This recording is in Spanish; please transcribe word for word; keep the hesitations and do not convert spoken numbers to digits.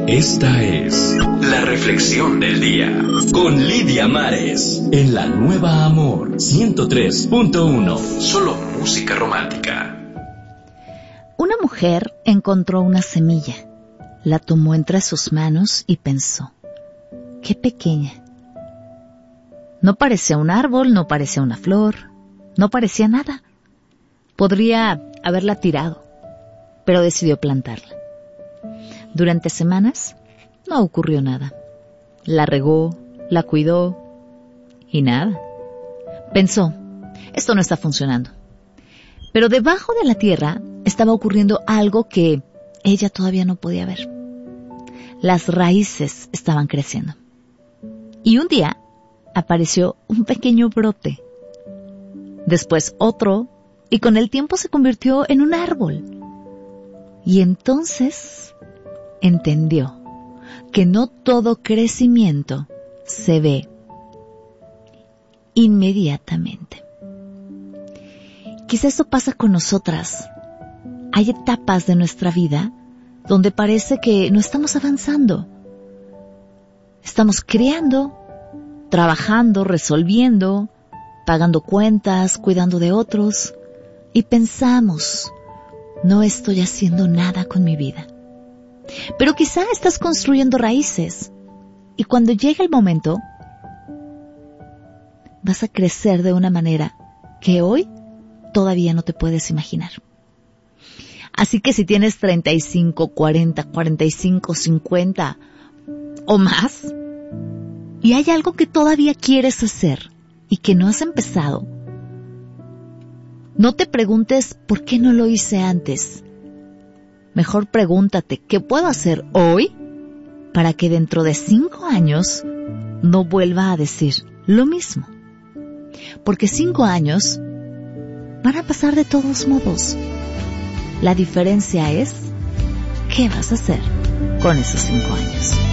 Esta es la reflexión del día con Lidia Mares en La Nueva Amor ciento tres punto uno. Solo música romántica. Una mujer encontró una semilla, la tomó entre sus manos y pensó: ¡qué pequeña! No parecía un árbol, no parecía una flor, no parecía nada. Podría haberla tirado, pero decidió plantarla. Durante semanas no ocurrió nada. La regó, la cuidó y nada. Pensó: esto no está funcionando. Pero debajo de la tierra estaba ocurriendo algo que ella todavía no podía ver. Las raíces estaban creciendo. Y un día apareció un pequeño brote. Después otro, y con el tiempo se convirtió en un árbol. Y entonces entendió que no todo crecimiento se ve inmediatamente. Quizá esto pasa con nosotras. Hay etapas de nuestra vida donde parece que no estamos avanzando. Estamos creando, trabajando, resolviendo, pagando cuentas, cuidando de otros, y pensamos: no estoy haciendo nada con mi vida. Pero quizá estás construyendo raíces, y cuando llegue el momento, vas a crecer de una manera que hoy todavía no te puedes imaginar. Así que si tienes treinta y cinco, cuarenta, cuarenta y cinco, cincuenta o más, y hay algo que todavía quieres hacer y que no has empezado, no te preguntes ¿por qué no lo hice antes? Mejor pregúntate: ¿qué puedo hacer hoy para que dentro de cinco años no vuelva a decir lo mismo? Porque cinco años van a pasar de todos modos. La diferencia es ¿qué vas a hacer con esos cinco años?